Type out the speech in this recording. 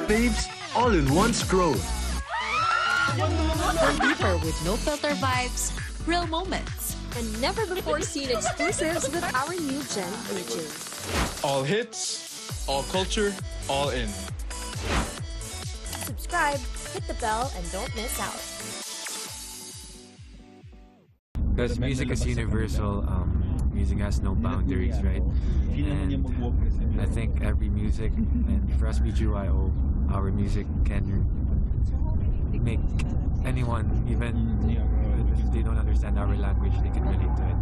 faves all in one scroll. Go deeper with no filter vibes, real moments. And never before seen exclusives with our new Gen pages. All hits, all culture, all in. Subscribe, hit the bell, and don't miss out. Because music is universal, music has no boundaries, right? And I think every music, and for us BGYO, our music can make anyone, even if they don't understand our language, they can relate to it.